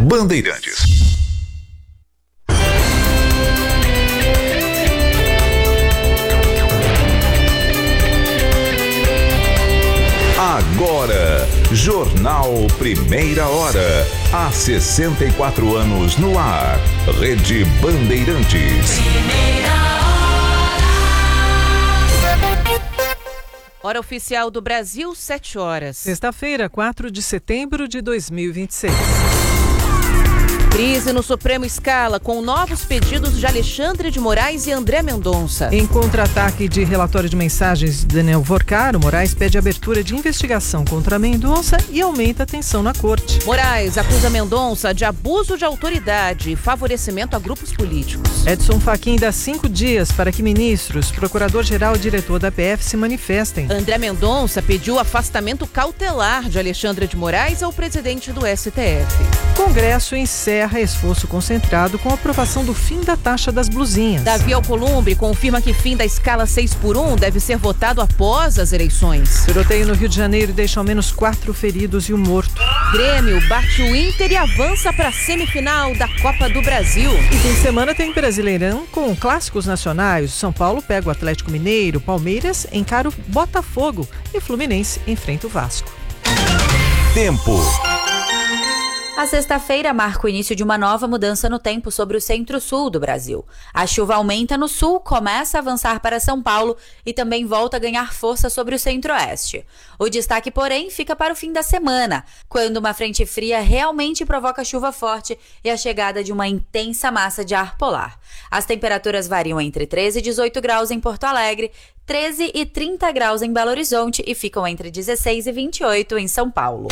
Bandeirantes. Agora, Jornal Primeira Hora. Há 64 anos no ar. Rede Bandeirantes. Hora oficial do Brasil, 7 horas. Sexta-feira, 4 de setembro de 2026. Crise no Supremo escala com novos pedidos de Alexandre de Moraes e André Mendonça. Em contra-ataque de relatório de mensagens de Daniel Vorcaro, Moraes pede abertura de investigação contra Mendonça e aumenta a tensão na corte. Moraes acusa Mendonça de abuso de autoridade e favorecimento a grupos políticos. Edson Fachin dá 5 dias para que ministros, procurador-geral e diretor da PF se manifestem. André Mendonça pediu afastamento cautelar de Alexandre de Moraes ao presidente do STF. Congresso encerra esforço concentrado com a aprovação do fim da taxa das blusinhas. Davi Alcolumbre confirma que fim da escala 6x1 deve ser votado após as eleições. Tiroteio no Rio de Janeiro deixa ao menos 4 feridos e um morto. Grêmio bate o Inter e avança para a semifinal da Copa do Brasil. E fim de semana tem Brasileirão com clássicos nacionais. São Paulo pega o Atlético Mineiro, Palmeiras encara o Botafogo e Fluminense enfrenta o Vasco. Tempo. A sexta-feira marca o início de uma nova mudança no tempo sobre o centro-sul do Brasil. A chuva aumenta no sul, começa a avançar para São Paulo e também volta a ganhar força sobre o centro-oeste. O destaque, porém, fica para o fim da semana, quando uma frente fria realmente provoca chuva forte e a chegada de uma intensa massa de ar polar. As temperaturas variam entre 13 e 18 graus em Porto Alegre, 13 e 30 graus em Belo Horizonte e ficam entre 16 e 28 em São Paulo.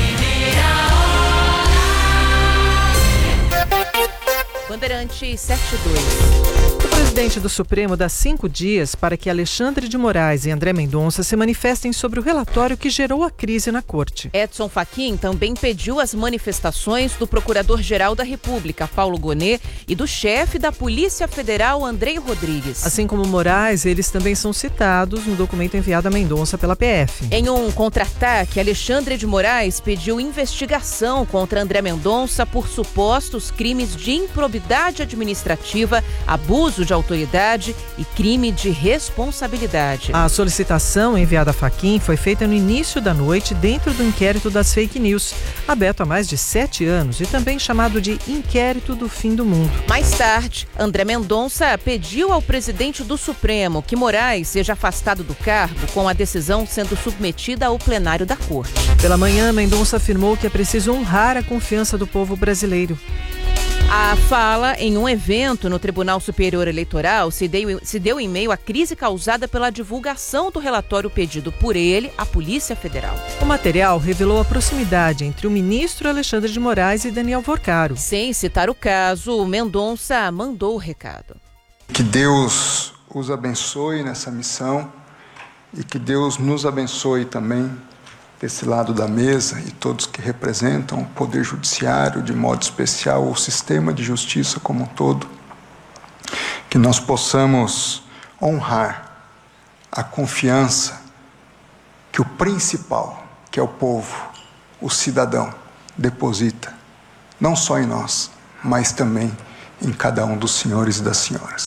Bandeirante 72. O presidente do Supremo dá 5 dias para que Alexandre de Moraes e André Mendonça se manifestem sobre o relatório que gerou a crise na corte. Edson Fachin também pediu as manifestações do Procurador-Geral da República, Paulo Gonet, e do chefe da Polícia Federal, Andrei Rodrigues. Assim como Moraes, eles também são citados no documento enviado a Mendonça pela PF. Em um contra-ataque, Alexandre de Moraes pediu investigação contra André Mendonça por supostos crimes de improbidade administrativa, abuso de autoridade e crime de responsabilidade. A solicitação enviada a Fachin foi feita no início da noite dentro do inquérito das fake news, aberto há mais de 7 anos e também chamado de Inquérito do Fim do Mundo. Mais tarde, André Mendonça pediu ao presidente do Supremo que Moraes seja afastado do cargo, com a decisão sendo submetida ao plenário da Corte. Pela manhã, Mendonça afirmou que é preciso honrar a confiança do povo brasileiro. A fala em um evento no Tribunal Superior Eleitoral se deu em meio à crise causada pela divulgação do relatório pedido por ele à Polícia Federal. O material revelou a proximidade entre o ministro Alexandre de Moraes e Daniel Vorcaro. Sem citar o caso, Mendonça mandou o recado. Que Deus os abençoe nessa missão e que Deus nos abençoe também desse lado da mesa e todos que representam o Poder Judiciário, de modo especial o sistema de justiça como um todo, que nós possamos honrar a confiança que o principal, que é o povo, o cidadão, deposita, não só em nós, mas também em cada um dos senhores e das senhoras.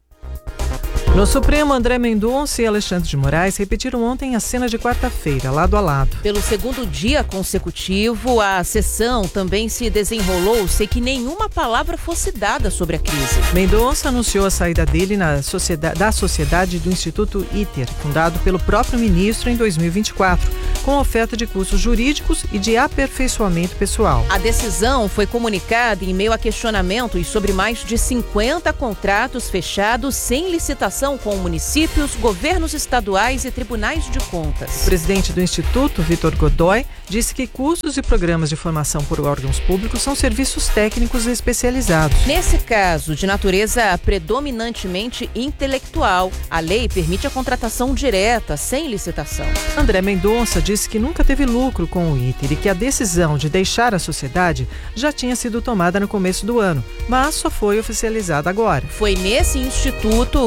No Supremo, André Mendonça e Alexandre de Moraes repetiram ontem a cena de quarta-feira, lado a lado. Pelo segundo dia consecutivo, a sessão também se desenrolou sem que nenhuma palavra fosse dada sobre a crise. Mendonça anunciou a saída dele da sociedade do Instituto ITER, fundado pelo próprio ministro em 2024, com oferta de cursos jurídicos e de aperfeiçoamento pessoal. A decisão foi comunicada em meio a questionamentos sobre mais de 50 contratos fechados sem licitação com municípios, governos estaduais e tribunais de contas. O presidente do Instituto, Vitor Godoy, disse que cursos e programas de formação por órgãos públicos são serviços técnicos especializados. Nesse caso, de natureza predominantemente intelectual, a lei permite a contratação direta, sem licitação. André Mendonça disse que nunca teve lucro com o ITER e que a decisão de deixar a sociedade já tinha sido tomada no começo do ano, mas só foi oficializada agora. Foi nesse instituto que ele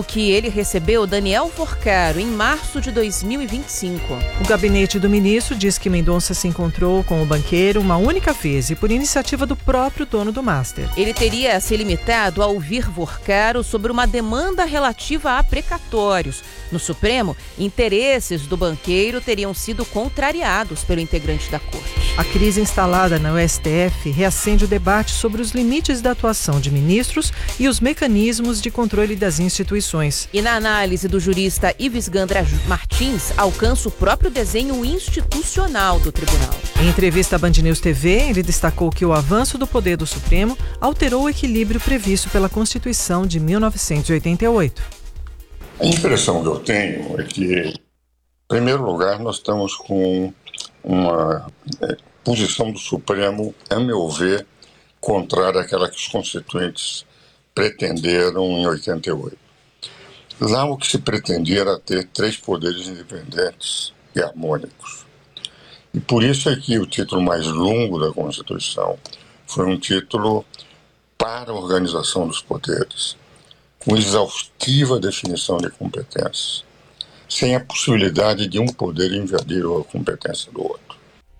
ele recebeu Daniel Vorcaro em março de 2025. O gabinete do ministro diz que Mendonça se encontrou com o banqueiro uma única vez e por iniciativa do próprio dono do Master. Ele teria se limitado a ouvir Vorcaro sobre uma demanda relativa a precatórios. No Supremo, interesses do banqueiro teriam sido contrariados pelo integrante da corte. A crise instalada no STF reacende o debate sobre os limites da atuação de ministros e os mecanismos de controle das instituições. E na análise do jurista Ives Gandra Martins, alcança o próprio desenho institucional do tribunal. Em entrevista à Band News TV, ele destacou que o avanço do poder do Supremo alterou o equilíbrio previsto pela Constituição de 1988. A impressão que eu tenho é que, em primeiro lugar, nós estamos com uma posição do Supremo, a meu ver, contrária àquela que os constituintes pretenderam em 88. Lá o que se pretendia era ter 3 poderes independentes e harmônicos. E por isso é que o título mais longo da Constituição foi um título para a organização dos poderes, com exaustiva definição de competências, sem a possibilidade de um poder invadir a competência do outro.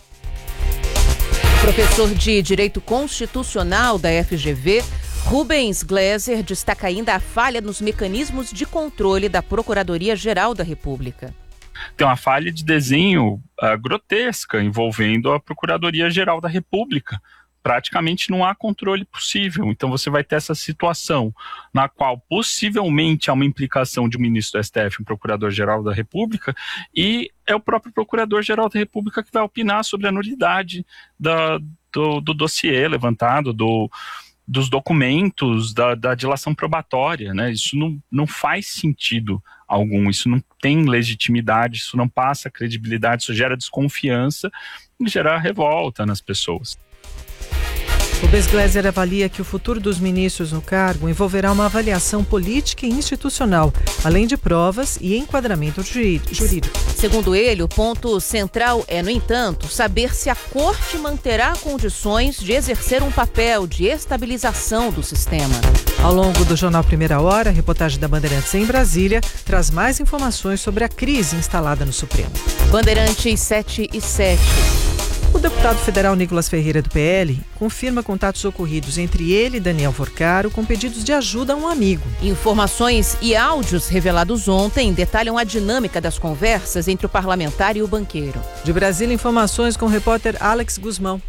Professor de Direito Constitucional da FGV, Rubens Gleiser destaca ainda a falha nos mecanismos de controle da Procuradoria-Geral da República. Tem uma falha de desenho grotesca envolvendo a Procuradoria-Geral da República. Praticamente não há controle possível. Então você vai ter essa situação na qual possivelmente há uma implicação de um ministro do STF, um Procurador-Geral da República, e é o próprio Procurador-Geral da República que vai opinar sobre a nulidade do dossiê levantado, dos documentos, da dilação probatória, né? Isso não faz sentido algum, isso não tem legitimidade, isso não passa credibilidade, isso gera desconfiança e gera revolta nas pessoas. Rubens Gleiser avalia que o futuro dos ministros no cargo envolverá uma avaliação política e institucional, além de provas e enquadramento jurídico. Segundo ele, o ponto central é, no entanto, saber se a corte manterá condições de exercer um papel de estabilização do sistema. Ao longo do Jornal Primeira Hora, a reportagem da Bandeirantes em Brasília traz mais informações sobre a crise instalada no Supremo. Bandeirantes 7 e 7. O deputado federal Nicolas Ferreira, do PL, confirma contatos ocorridos entre ele e Daniel Vorcaro com pedidos de ajuda a um amigo. Informações e áudios revelados ontem detalham a dinâmica das conversas entre o parlamentar e o banqueiro. De Brasília, informações com o repórter Alex Guzmão.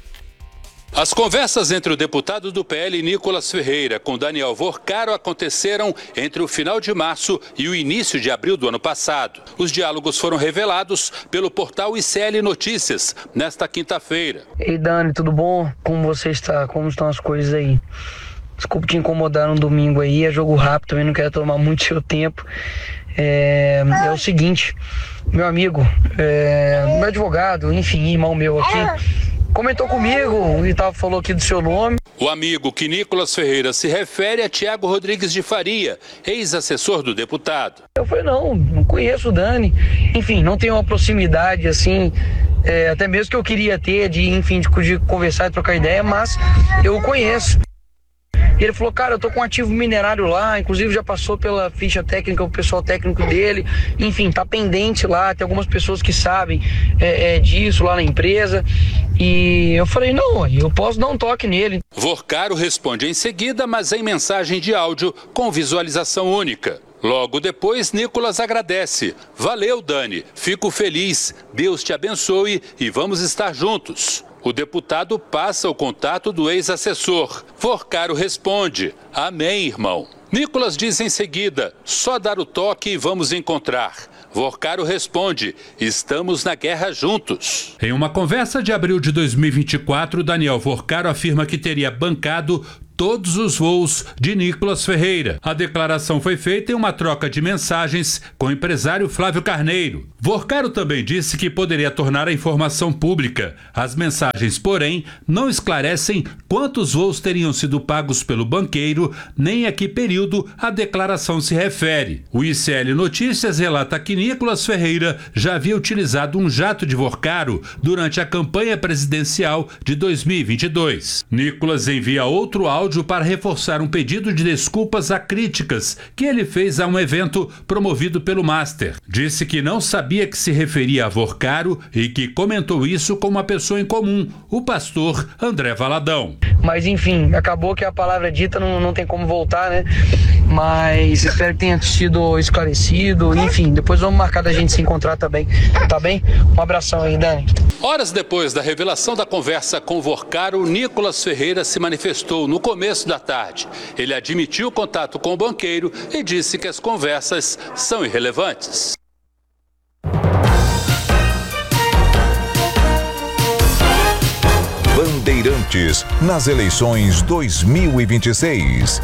As conversas entre o deputado do PL Nicolas Ferreira com Daniel Vorcaro aconteceram entre o final de março e o início de abril do ano passado. Os diálogos foram revelados pelo portal ICL Notícias nesta quinta-feira. Ei, Dani, tudo bom? Como você está? Como estão as coisas aí? Desculpe te incomodar no domingo aí, é jogo rápido, também não quero tomar muito seu tempo. É o seguinte, meu amigo, meu advogado, enfim, irmão meu aqui, comentou comigo e falou aqui do seu nome. O amigo que Nicolas Ferreira se refere é Tiago Rodrigues de Faria, ex-assessor do deputado. Eu falei, não conheço o Dani. Enfim, não tenho uma proximidade assim, até mesmo que eu queria ter, de conversar e trocar ideia, mas eu o conheço. E ele falou, cara, eu tô com um ativo minerário lá, inclusive já passou pela ficha técnica, o pessoal técnico dele, enfim, tá pendente lá, tem algumas pessoas que sabem disso lá na empresa. E eu falei, não, eu posso dar um toque nele. Vorcaro responde em seguida, mas em mensagem de áudio com visualização única. Logo depois, Nicolas agradece. Valeu, Dani, fico feliz, Deus te abençoe e vamos estar juntos. O deputado passa o contato do ex-assessor. Vorcaro responde, amém, irmão. Nicolas diz em seguida, só dar o toque e vamos encontrar. Vorcaro responde, estamos na guerra juntos. Em uma conversa de abril de 2024, Daniel Vorcaro afirma que teria bancado todos os voos de Nicolas Ferreira. A declaração foi feita em uma troca de mensagens com o empresário Flávio Carneiro. Vorcaro também disse que poderia tornar a informação pública. As mensagens, porém, não esclarecem quantos voos teriam sido pagos pelo banqueiro, nem a que período a declaração se refere. O ICL Notícias relata que Nicolas Ferreira já havia utilizado um jato de Vorcaro durante a campanha presidencial de 2022. Nicolas envia outro áudio áudio para reforçar um pedido de desculpas a críticas que ele fez a um evento promovido pelo Master. Disse que não sabia que se referia a Vorcaro e que comentou isso com uma pessoa em comum, o pastor André Valadão. Mas enfim, acabou que a palavra dita não tem como voltar, né? Mas espero que tenha sido esclarecido. Enfim, depois vamos marcar da gente se encontrar também, tá bem? Um abração aí, Dani. Horas depois da revelação da conversa com Vorcaro, Nicolas Ferreira se manifestou no começo da tarde. Ele admitiu o contato com o banqueiro e disse que as conversas são irrelevantes. Bandeirantes nas eleições 2026.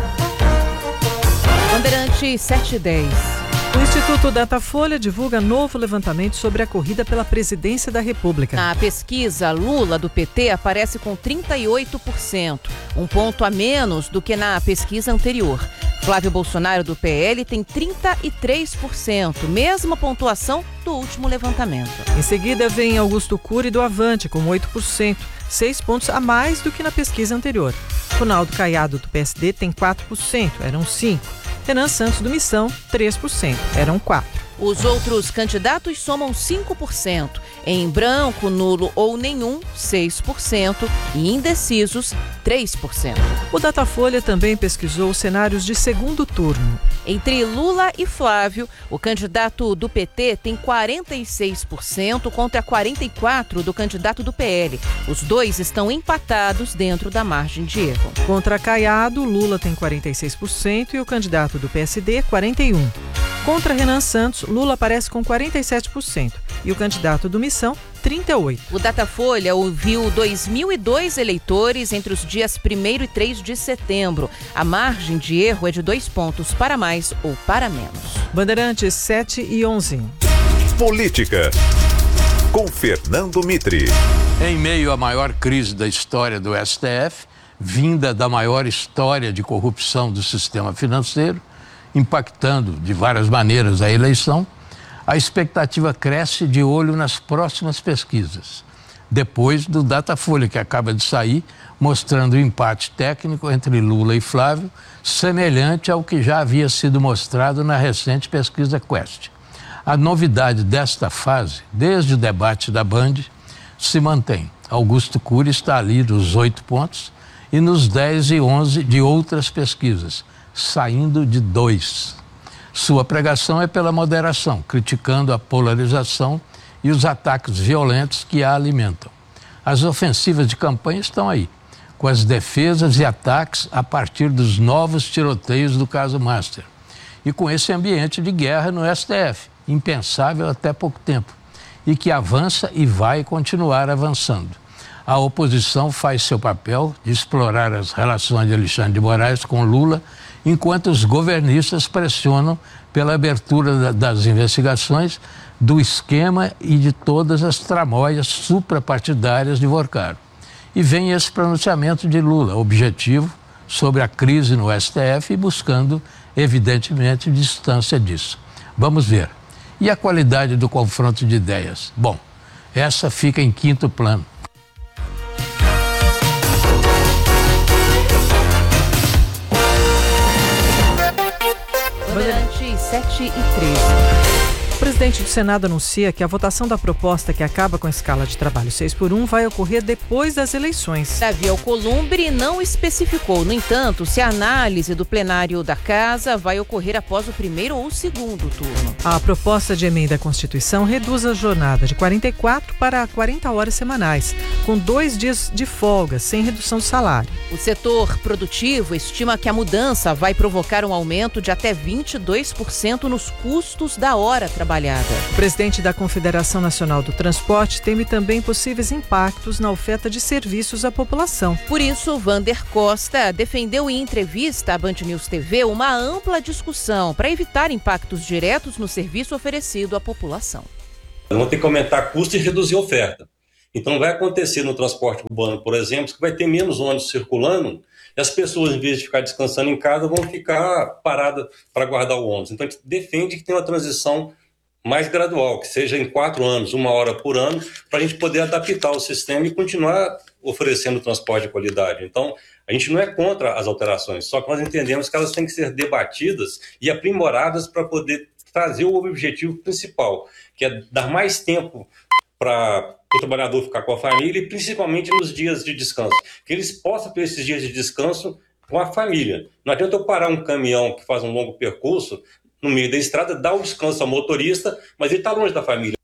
Bandeirantes 710. O Instituto Datafolha divulga novo levantamento sobre a corrida pela presidência da República. Na pesquisa, Lula, do PT, aparece com 38%, um ponto a menos do que na pesquisa anterior. Flávio Bolsonaro, do PL, tem 33%, mesma pontuação do último levantamento. Em seguida, vem Augusto Cury, do Avante, com 8%, 6 pontos a mais do que na pesquisa anterior. Ronaldo Caiado, do PSD, tem 4%, eram 5%. Renan Santos, do Missão, 3%, eram 4%. Os outros candidatos somam 5%. Em branco, nulo ou nenhum, 6%. E indecisos, 3%. O Datafolha também pesquisou os cenários de segundo turno. Entre Lula e Flávio, o candidato do PT tem 46% contra 44% do candidato do PL. Os dois estão empatados dentro da margem de erro. Contra Caiado, Lula tem 46% e o candidato do PSD, 41%. Contra Renan Santos, Lula aparece com 47% e o candidato do Missão, 38%. O Datafolha ouviu 2.002 eleitores entre os dias 1º e 3 de setembro. A margem de erro é de 2 pontos para mais ou para menos. Bandeirantes 7:11. Política, com Fernando Mitre. Em meio à maior crise da história do STF, vinda da maior história de corrupção do sistema financeiro, impactando de várias maneiras a eleição, a expectativa cresce de olho nas próximas pesquisas. Depois do Datafolha, que acaba de sair, mostrando o empate técnico entre Lula e Flávio, semelhante ao que já havia sido mostrado na recente pesquisa Quest. A novidade desta fase, desde o debate da Band, se mantém. Augusto Cury está ali nos 8 pontos e nos 10 e 11 de outras pesquisas, saindo de 2. Sua pregação é pela moderação, criticando a polarização e os ataques violentos que a alimentam. As ofensivas de campanha estão aí, com as defesas e ataques a partir dos novos tiroteios do caso Master. E com esse ambiente de guerra no STF, impensável até pouco tempo, e que avança e vai continuar avançando. A oposição faz seu papel de explorar as relações de Alexandre de Moraes com Lula, enquanto os governistas pressionam pela abertura das investigações do esquema e de todas as tramóias suprapartidárias de Vorcaro. E vem esse pronunciamento de Lula, objetivo sobre a crise no STF e buscando, evidentemente, distância disso. Vamos ver. E a qualidade do confronto de ideias? Bom, essa fica em quinto plano. Bandeirantes 7:13. O presidente do Senado anuncia que a votação da proposta que acaba com a escala de trabalho 6x1 vai ocorrer depois das eleições. Davi Alcolumbre não especificou, no entanto, se a análise do plenário da Casa vai ocorrer após o primeiro ou segundo turno. A proposta de emenda à Constituição reduz a jornada de 44 para 40 horas semanais, com 2 dias de folga, sem redução do salário. O setor produtivo estima que a mudança vai provocar um aumento de até 22% nos custos da hora trabalhada. O presidente da Confederação Nacional do Transporte teme também possíveis impactos na oferta de serviços à população. Por isso, Vander Costa defendeu em entrevista à Band News TV uma ampla discussão para evitar impactos diretos no serviço oferecido à população. Vamos ter que aumentar custo e reduzir a oferta. Então vai acontecer no transporte urbano, por exemplo, que vai ter menos ônibus circulando e as pessoas, em vez de ficar descansando em casa, vão ficar paradas para guardar o ônibus. Então a gente defende que tenha uma transição mais gradual, que seja em 4 anos, 1 hora por ano, para a gente poder adaptar o sistema e continuar oferecendo transporte de qualidade. Então, a gente não é contra as alterações, só que nós entendemos que elas têm que ser debatidas e aprimoradas para poder trazer o objetivo principal, que é dar mais tempo para o trabalhador ficar com a família e principalmente nos dias de descanso, que eles possam ter esses dias de descanso com a família. Não adianta eu parar um caminhão que faz um longo percurso no meio da estrada, dar o descanso ao motorista, mas ele está longe da família.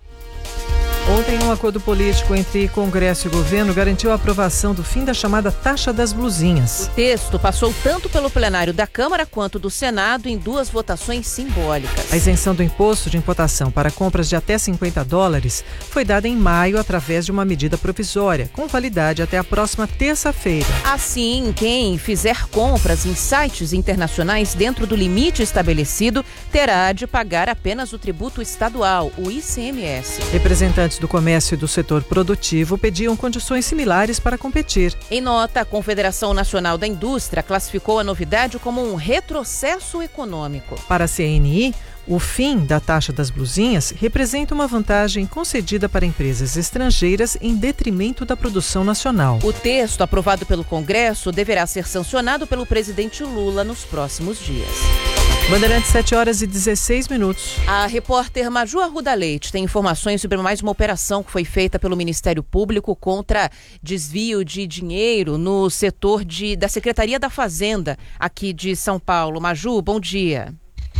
Ontem, um acordo político entre Congresso e governo garantiu a aprovação do fim da chamada taxa das blusinhas. O texto passou tanto pelo plenário da Câmara quanto do Senado em 2 votações simbólicas. A isenção do imposto de importação para compras de até $50 foi dada em maio através de uma medida provisória, com validade até a próxima terça-feira. Assim, quem fizer compras em sites internacionais dentro do limite estabelecido terá de pagar apenas o tributo estadual, o ICMS. Representantes do comércio e do setor produtivo pediam condições similares para competir. Em nota, a Confederação Nacional da Indústria classificou a novidade como um retrocesso econômico. Para a CNI, o fim da taxa das blusinhas representa uma vantagem concedida para empresas estrangeiras em detrimento da produção nacional. O texto, aprovado pelo Congresso, deverá ser sancionado pelo presidente Lula nos próximos dias. Bandeirantes, 7h16. A repórter Maju Arruda Leite tem informações sobre mais uma operação que foi feita pelo Ministério Público contra desvio de dinheiro no setor da Secretaria da Fazenda aqui de São Paulo. Maju, bom dia.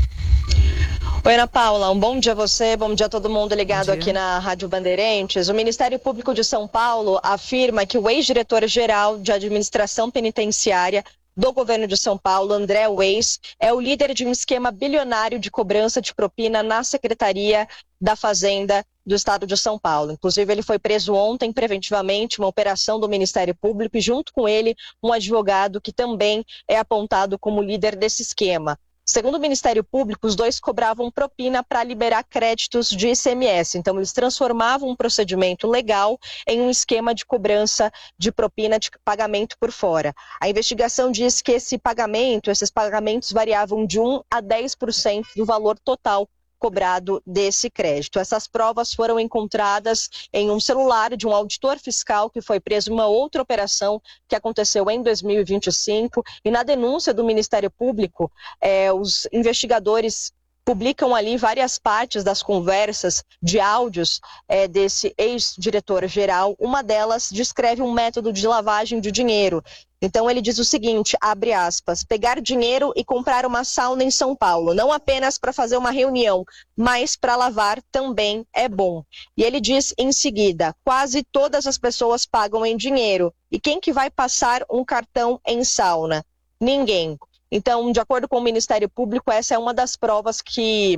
Oi, Ana Paula, um bom dia a você, bom dia a todo mundo ligado aqui na Rádio Bandeirantes. O Ministério Público de São Paulo afirma que o ex-diretor-geral de administração penitenciária do governo de São Paulo, André Weiss, é o líder de um esquema bilionário de cobrança de propina na Secretaria da Fazenda do Estado de São Paulo. Inclusive, ele foi preso ontem preventivamente, uma operação do Ministério Público, e junto com ele, um advogado que também é apontado como líder desse esquema. Segundo o Ministério Público, os dois cobravam propina para liberar créditos de ICMS. Então, eles transformavam um procedimento legal em um esquema de cobrança de propina de pagamento por fora. A investigação diz que esses pagamentos variavam de 1% a 10% do valor total cobrado desse crédito. Essas provas foram encontradas em um celular de um auditor fiscal que foi preso em uma outra operação que aconteceu em 2025, e na denúncia do Ministério Público, os investigadores publicam ali várias partes das conversas de áudios desse ex-diretor-geral. Uma delas descreve um método de lavagem de dinheiro. Então ele diz o seguinte, abre aspas, pegar dinheiro e comprar uma sauna em São Paulo, não apenas para fazer uma reunião, mas para lavar também é bom. E ele diz em seguida, quase todas as pessoas pagam em dinheiro. E quem que vai passar um cartão em sauna? Ninguém. Então, de acordo com o Ministério Público, essa é uma das provas que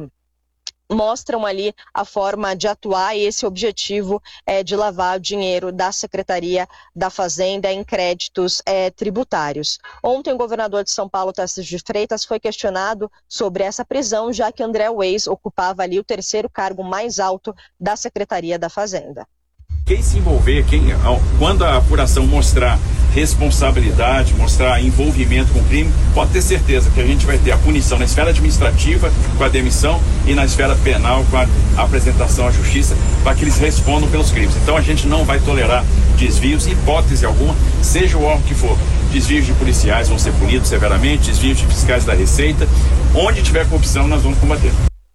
mostram ali a forma de atuar, e esse objetivo de lavar o dinheiro da Secretaria da Fazenda em créditos tributários. Ontem, o governador de São Paulo, Tarcísio de Freitas, foi questionado sobre essa prisão, já que André Weiss ocupava ali o 3º cargo mais alto da Secretaria da Fazenda. Quem se envolver, quando a apuração mostrar responsabilidade, mostrar envolvimento com o crime, pode ter certeza que a gente vai ter a punição na esfera administrativa com a demissão e na esfera penal com a apresentação à justiça para que eles respondam pelos crimes. Então a gente não vai tolerar desvios, hipótese alguma, seja o órgão que for. Desvios de policiais vão ser punidos severamente, desvios de fiscais da Receita. Onde tiver corrupção, nós vamos combater.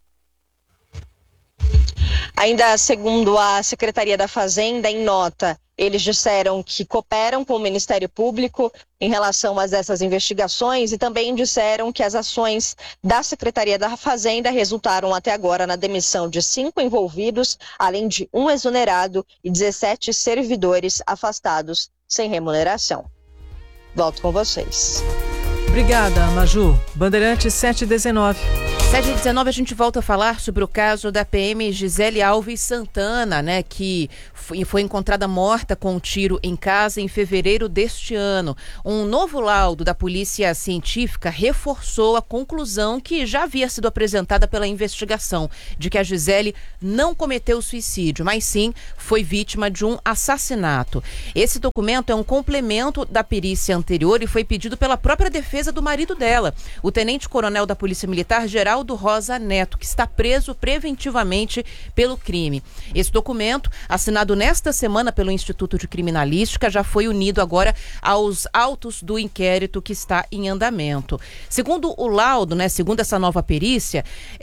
Ainda segundo a Secretaria da Fazenda, em nota, eles disseram que cooperam com o Ministério Público em relação a essas investigações e também disseram que as ações da Secretaria da Fazenda resultaram até agora na demissão de 5 envolvidos, além de 1 exonerado e 17 servidores afastados sem remuneração. Volto com vocês. Obrigada, Maju. Bandeirantes, 7h19. 7h19, a gente volta a falar sobre o caso da PM Gisele Alves Santana, né, que foi encontrada morta com um tiro em casa em fevereiro deste ano. Um novo laudo da Polícia Científica reforçou a conclusão que já havia sido apresentada pela investigação, de que a Gisele não cometeu suicídio, mas sim foi vítima de um assassinato. Esse documento é um complemento da perícia anterior e foi pedido pela própria defesa do marido dela, o tenente-coronel da Polícia Militar, Geraldo Geraldo Rosa Neto, que está preso preventivamente pelo crime. Esse documento, assinado nesta semana pelo Instituto de Criminalística, já foi unido agora aos autos do inquérito que está em andamento. Segundo o laudo, segundo essa nova perícia,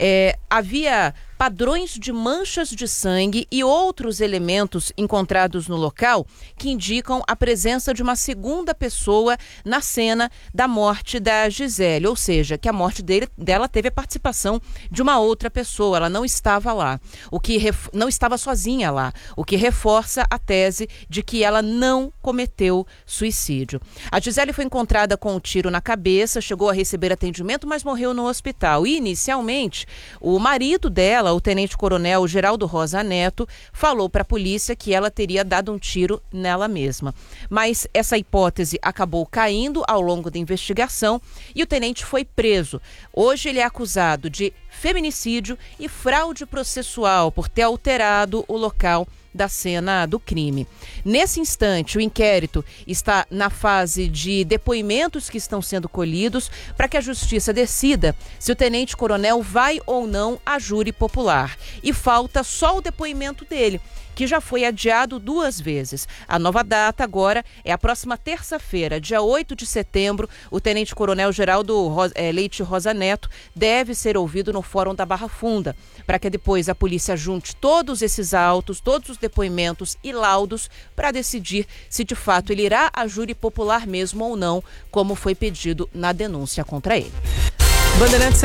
havia padrões de manchas de sangue e outros elementos encontrados no local que indicam a presença de uma segunda pessoa na cena da morte da Gisele, ou seja, que a morte dela teve a participação de uma outra pessoa, ela não estava lá, não estava sozinha lá, o que reforça a tese de que ela não cometeu suicídio. A Gisele foi encontrada com um tiro na cabeça, chegou a receber atendimento, mas morreu no hospital. E, inicialmente, o marido dela, o tenente-coronel Geraldo Rosa Neto, falou para a polícia que ela teria dado um tiro nela mesma. Mas essa hipótese acabou caindo ao longo da investigação e o tenente foi preso. Hoje ele é acusado de feminicídio e fraude processual por ter alterado o local da cena do crime. Nesse instante, o inquérito está na fase de depoimentos que estão sendo colhidos para que a justiça decida se o tenente-coronel vai ou não a júri popular. E falta só o depoimento dele, que já foi adiado 2 vezes. A nova data agora é a próxima terça-feira, dia 8 de setembro. O tenente-coronel Geraldo Leite Rosa Neto deve ser ouvido no Fórum da Barra Funda, para que depois a polícia junte todos esses autos, todos os depoimentos e laudos para decidir se de fato ele irá a júri popular mesmo ou não, como foi pedido na denúncia contra ele. Bandeirantes,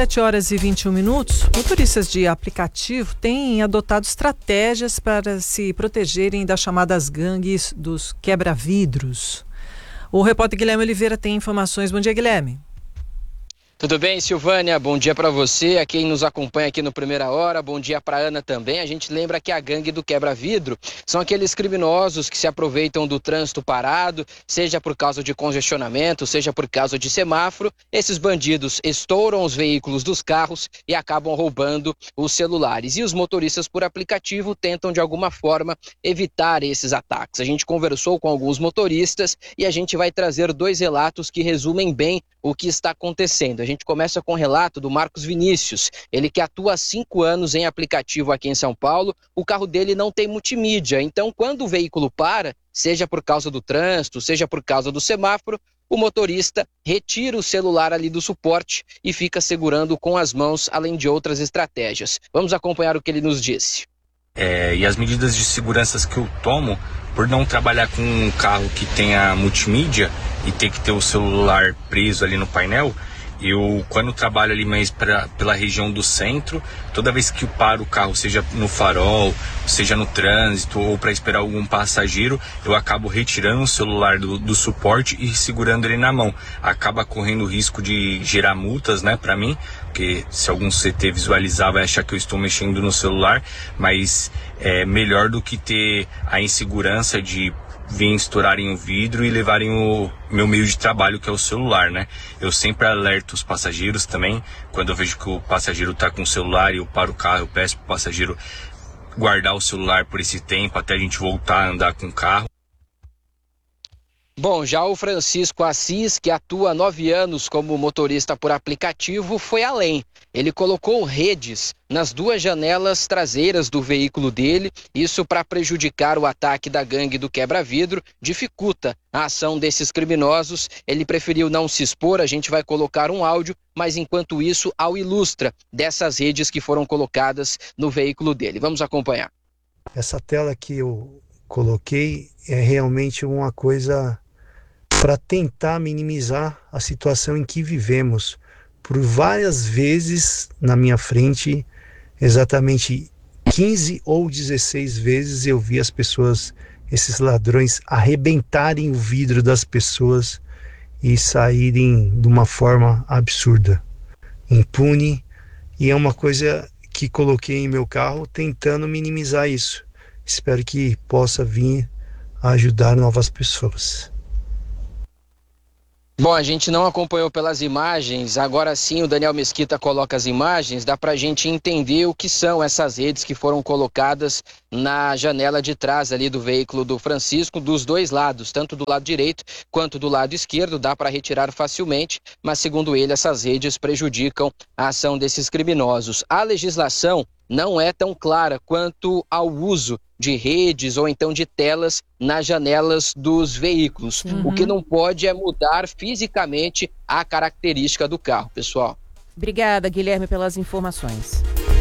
7h21. Motoristas de aplicativo têm adotado estratégias para se protegerem das chamadas gangues dos quebra-vidros. O repórter Guilherme Oliveira tem informações. Bom dia, Guilherme. Tudo bem, Silvânia? Bom dia para você, a quem nos acompanha aqui no Primeira Hora. Bom dia para Ana também. A gente lembra que a gangue do quebra-vidro são aqueles criminosos que se aproveitam do trânsito parado, seja por causa de congestionamento, seja por causa de semáforo. Esses bandidos estouram os veículos dos carros e acabam roubando os celulares. E os motoristas por aplicativo tentam de alguma forma evitar esses ataques. A gente conversou com alguns motoristas e a gente vai trazer 2 relatos que resumem bem o que está acontecendo. A gente começa com o relato do Marcos Vinícius, ele que atua há 5 anos em aplicativo aqui em São Paulo. O carro dele não tem multimídia, então quando o veículo para, seja por causa do trânsito, seja por causa do semáforo, o motorista retira o celular ali do suporte e fica segurando com as mãos, além de outras estratégias. Vamos acompanhar o que ele nos disse. E as medidas de segurança que eu tomo, por não trabalhar com um carro que tenha multimídia e ter que ter o celular preso ali no painel, eu, quando trabalho ali mais pela região do centro, toda vez que eu paro o carro, seja no farol, seja no trânsito ou para esperar algum passageiro, eu acabo retirando o celular do suporte e segurando ele na mão. Acaba correndo o risco de gerar multas, né, para mim, porque se algum CT visualizar vai achar que eu estou mexendo no celular, mas é melhor do que ter a insegurança de virem estourarem o vidro e levarem o meu meio de trabalho, que é o celular, né? Eu sempre alerto os passageiros também, quando eu vejo que o passageiro tá com o celular e eu paro o carro, eu peço pro passageiro guardar o celular por esse tempo, até a gente voltar a andar com o carro. Bom, já o Francisco Assis, que atua há 9 anos como motorista por aplicativo, foi além. Ele colocou redes nas 2 janelas traseiras do veículo dele, isso para prejudicar o ataque da gangue do quebra-vidro, dificulta a ação desses criminosos. Ele preferiu não se expor, a gente vai colocar um áudio, mas enquanto isso, ao ilustra dessas redes que foram colocadas no veículo dele. Vamos acompanhar. Essa tela que eu coloquei é realmente uma coisa para tentar minimizar a situação em que vivemos. Por várias vezes na minha frente, exatamente 15 ou 16 vezes, eu vi as pessoas, esses ladrões, arrebentarem o vidro das pessoas e saírem de uma forma absurda, impune. E é uma coisa que coloquei em meu carro tentando minimizar isso. Espero que possa vir a ajudar novas pessoas. Bom, a gente não acompanhou pelas imagens, agora sim o Daniel Mesquita coloca as imagens, dá pra gente entender o que são essas redes que foram colocadas na janela de trás ali do veículo do Francisco, dos dois lados, tanto do lado direito quanto do lado esquerdo, dá para retirar facilmente, mas segundo ele essas redes prejudicam a ação desses criminosos. A legislação não é tão clara quanto ao uso de redes ou então de telas nas janelas dos veículos. O que não pode é mudar fisicamente a característica do carro, pessoal. Obrigada, Guilherme, pelas informações.